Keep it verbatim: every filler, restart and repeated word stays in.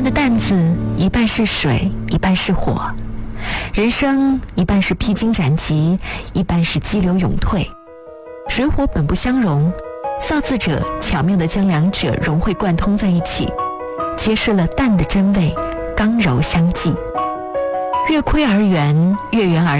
淡的淡字，一半是水，一半是火。人生一半是披荆斩棘，一半是激流勇退。水火本不相容，造字者巧妙地将两者融会贯通在一起，揭示了淡的真味，刚柔相济。月亏而圆，月圆而